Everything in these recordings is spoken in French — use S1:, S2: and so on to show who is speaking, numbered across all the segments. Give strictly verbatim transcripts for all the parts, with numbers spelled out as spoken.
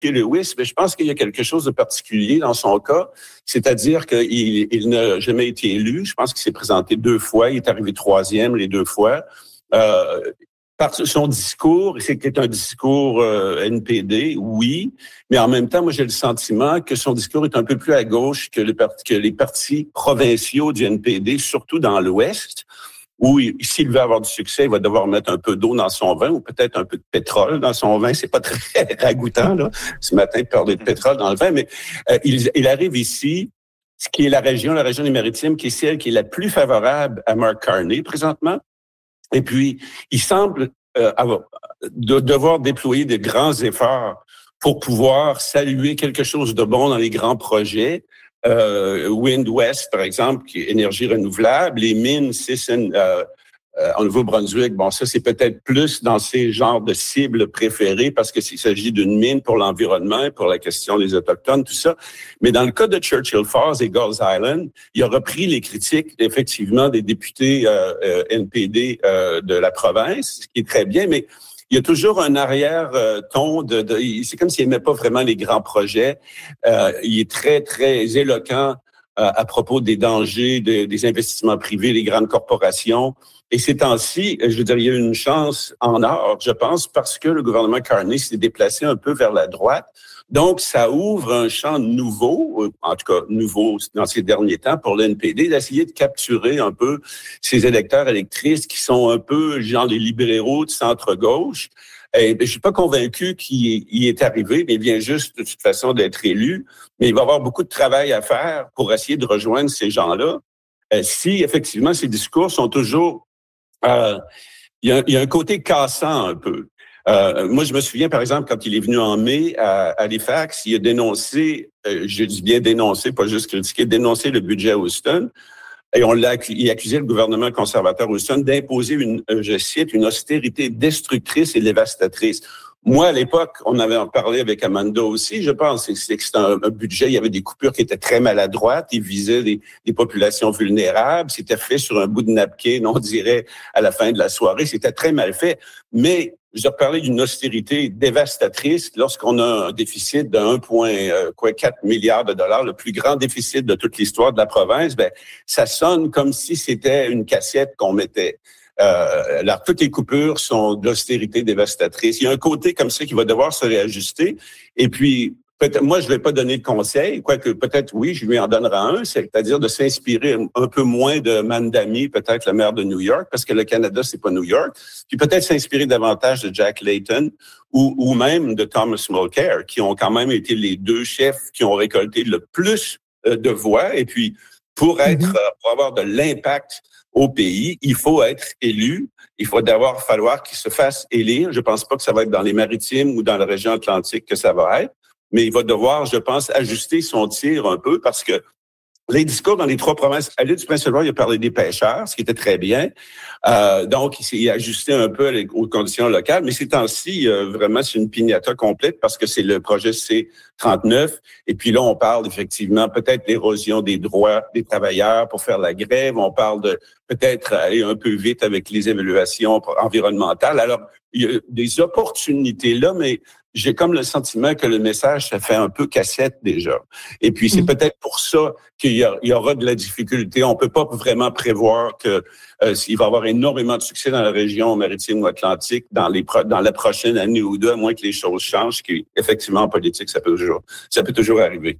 S1: critiqué Lewis, mais je pense qu'il y a quelque chose de particulier dans son cas, c'est-à-dire qu'il il n'a jamais été élu. Je pense qu'il s'est présenté deux fois, il est arrivé troisième les deux fois. Euh, par son discours, c'est un discours euh, N P D, oui, mais en même temps, moi j'ai le sentiment que son discours est un peu plus à gauche que, le, que les partis provinciaux du N P D, surtout dans l'Ouest, où s'il veut avoir du succès, il va devoir mettre un peu d'eau dans son vin ou peut-être un peu de pétrole dans son vin. C'est pas très ragoûtant, là, ce matin, de parler de pétrole dans le vin, mais euh, il, il arrive ici, ce qui est la région, la région des Maritimes, qui est celle qui est la plus favorable à Mark Carney présentement. Et puis, il semble euh, avoir, de, devoir déployer de grands efforts pour pouvoir saluer quelque chose de bon dans les grands projets. Euh, Wind West, par exemple, qui est énergie renouvelable, les mines Sisson euh, euh, en Nouveau-Brunswick, bon, ça, c'est peut-être plus dans ces genres de cibles préférées parce que s'il s'agit d'une mine pour l'environnement, pour la question des Autochtones, tout ça. Mais dans le cas de Churchill Falls et Gulls Island, il a repris les critiques, effectivement, des députés euh, euh, N P D euh, de la province, ce qui est très bien, mais il y a toujours un arrière-ton de, de c'est comme s'il n'aimait pas vraiment les grands projets. Euh, il est très, très éloquent euh, à propos des dangers de, des investissements privés, des grandes corporations. Et ces temps-ci, je veux dire, il y a eu une chance en or, je pense, parce que le gouvernement Carney s'est déplacé un peu vers la droite. Donc, ça ouvre un champ nouveau, en tout cas nouveau dans ces derniers temps pour l'N P D, d'essayer de capturer un peu ces électeurs électrices qui sont un peu genre les libéraux de centre-gauche. Et je suis pas convaincu qu'il y est arrivé, mais il vient juste de toute façon d'être élu. Mais il va y avoir beaucoup de travail à faire pour essayer de rejoindre ces gens-là. Euh, si effectivement ces discours sont toujours... Euh, il y a, il y a un côté cassant un peu. Euh, moi, je me souviens, par exemple, quand il est venu en mai à, à Halifax, il a dénoncé, euh, je dis bien dénoncé, pas juste critiqué, dénoncé le budget Houston. Et on l'a il accusé le gouvernement conservateur Houston d'imposer une, je cite, une austérité destructrice et dévastatrice. Moi, à l'époque, on avait en parlé avec Amanda aussi, je pense, c'est, c'est que c'était un, un budget, il y avait des coupures qui étaient très maladroites, ils visaient des, des populations vulnérables, c'était fait sur un bout de napkin, on dirait, à la fin de la soirée, c'était très mal fait. Mais je parlais d'une austérité dévastatrice lorsqu'on a un déficit de un virgule quatre milliard de dollars, le plus grand déficit de toute l'histoire de la province, ben ça sonne comme si c'était une cassette qu'on mettait. Euh, alors, toutes les coupures sont d'austérité dévastatrice. Il y a un côté comme ça qui va devoir se réajuster. Et puis, peut-être, moi, je ne vais pas donner de conseil, quoique peut-être, oui, je lui en donnerai un, c'est-à-dire de s'inspirer un peu moins de Mandami, peut-être le maire de New York, parce que le Canada, c'est pas New York. Puis peut-être s'inspirer davantage de Jack Layton ou, ou même de Thomas Mulcair, qui ont quand même été les deux chefs qui ont récolté le plus de voix. Et puis, pour être, mm-hmm. pour avoir de l'impact au pays, il faut être élu. Il faut d'abord falloir qu'il se fasse élire. Je pense pas que ça va être dans les Maritimes ou dans la région atlantique que ça va être, mais il va devoir, je pense, ajuster son tir un peu parce que les discours dans les trois provinces, à l'île du Prince-Édouard, il a parlé des pêcheurs, ce qui était très bien. Euh, donc, il s'est ajusté un peu aux conditions locales. Mais ces temps-ci, euh, vraiment, c'est une piñata complète parce que c'est le projet C trente-neuf. Et puis là, on parle effectivement peut-être l'érosion des droits des travailleurs pour faire la grève. On parle de peut-être aller un peu vite avec les évaluations environnementales. Alors, il y a des opportunités là, mais j'ai comme le sentiment que le message, ça fait un peu cassette déjà. Et puis, c'est mmh. peut-être pour ça qu'il y, a, il y aura de la difficulté. On peut pas vraiment prévoir que euh, il va y avoir énormément de succès dans la région maritime ou atlantique dans les pro- dans la prochaine année ou deux, à moins que les choses changent, qui effectivement en politique, ça peut toujours, ça peut toujours arriver.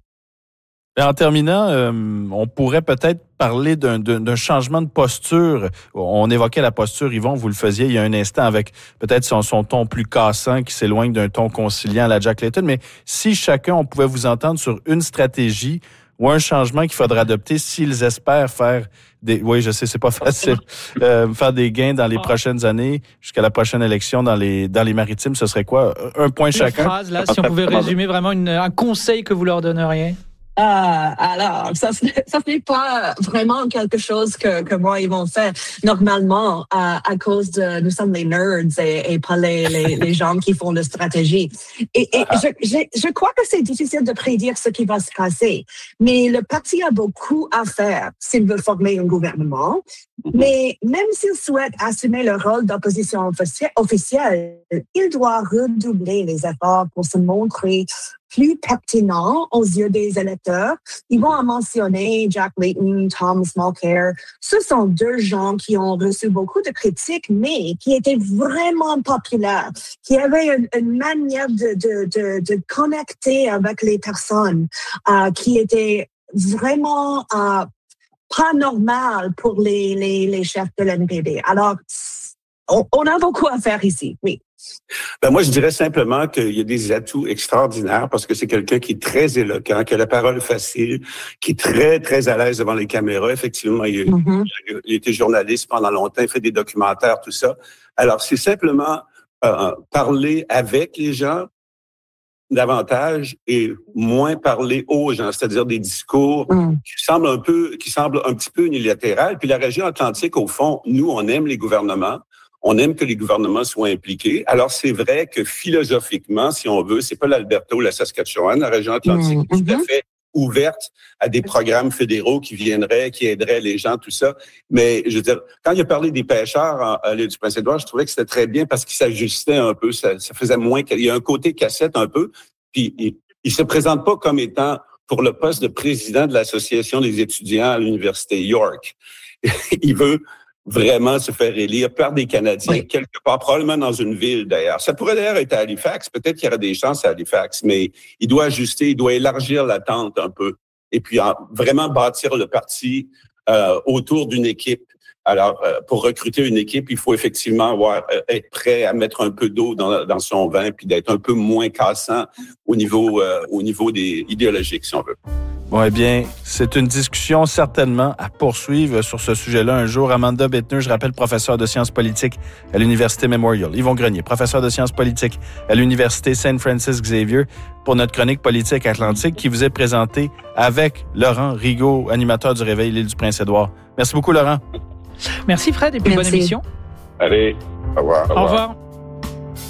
S2: En terminant, euh, on pourrait peut-être parler d'un, d'un, d'un changement de posture. On évoquait la posture, Yvon, vous le faisiez il y a un instant avec peut-être son, son ton plus cassant qui s'éloigne d'un ton conciliant à la Jack Layton. Mais si chacun, on pouvait vous entendre sur une stratégie ou un changement qu'il faudra adopter s'ils espèrent faire des... Oui, je sais, c'est pas facile. Euh, faire des gains dans les prochaines années jusqu'à la prochaine élection dans les dans les Maritimes, ce serait quoi? Un point
S3: Une
S2: chacun.
S3: phrase, là, si on pouvait résumer vraiment une, un conseil que vous leur donneriez. alors, ça, ça n'est pas vraiment quelque chose que, que moi, ils vont faire normalement à, à cause de, nous sommes les nerds et, et pas les, les, les gens qui font de stratégie. Et, et je, je, je crois que c'est difficile de prédire ce qui va se passer, mais le parti a beaucoup à faire s'il veut former un gouvernement. Mais même s'il souhaite assumer le rôle d'opposition officielle, il doit redoubler les efforts pour se montrer plus pertinent aux yeux des électeurs. Ils vont en mentionner Jack Layton, Tom Mulcair. Ce sont deux gens qui ont reçu beaucoup de critiques, mais qui étaient vraiment populaires, qui avaient une, une manière de, de, de, de connecter avec les personnes euh, qui était vraiment euh, pas normale pour les, les, les chefs de l'N P D. Alors, on, on a beaucoup à faire ici, oui.
S1: Ben moi, je dirais simplement qu'il y a des atouts extraordinaires parce que c'est quelqu'un qui est très éloquent, qui a la parole facile, qui est très, très à l'aise devant les caméras. Effectivement, il, mm-hmm. il a été journaliste pendant longtemps, il fait des documentaires, tout ça. Alors, c'est simplement euh, parler avec les gens davantage et moins parler aux gens, c'est-à-dire des discours mm. qui semblent un peu, qui semblent un petit peu unilatéraux. Puis la région atlantique, au fond, nous, on aime les gouvernements. On aime que les gouvernements soient impliqués. Alors, c'est vrai que philosophiquement, si on veut, c'est pas l'Alberta ou la Saskatchewan, la région atlantique mmh. est tout à fait ouverte à des programmes fédéraux qui viendraient, qui aideraient les gens, tout ça. Mais, je veux dire, quand il a parlé des pêcheurs à l'île du Prince-Édouard, je trouvais que c'était très bien parce qu'il s'ajustait un peu. Ça, ça faisait moins... Il y a un côté cassette un peu. Puis, il, il se présente pas comme étant pour le poste de président de l'Association des étudiants à l'Université York. Il veut vraiment se faire élire par des Canadiens, oui. quelque part, probablement dans une ville d'ailleurs. Ça pourrait d'ailleurs être à Halifax, peut-être qu'il y aurait des chances à Halifax, mais il doit ajuster, il doit élargir la tente un peu, et puis en, vraiment bâtir le parti euh, autour d'une équipe. Alors, euh, pour recruter une équipe, il faut effectivement avoir, euh, être prêt à mettre un peu d'eau dans, dans son vin, puis d'être un peu moins cassant au niveau, euh, au niveau des idéologiques, si on veut.
S2: Bon, eh bien, c'est une discussion certainement à poursuivre sur ce sujet-là un jour. Amanda Bittner, je rappelle, professeure de sciences politiques à l'Université Memorial. Yvon Grenier, professeur de sciences politiques à l'Université Saint Francis Xavier, pour notre chronique politique atlantique qui vous est présentée avec Laurent Rigaud, animateur du Réveil l'île du Prince-Édouard. Merci beaucoup, Laurent.
S4: Merci, Fred, et puis Merci. Bonne émission.
S1: Allez, au revoir.
S4: Au revoir. Au revoir.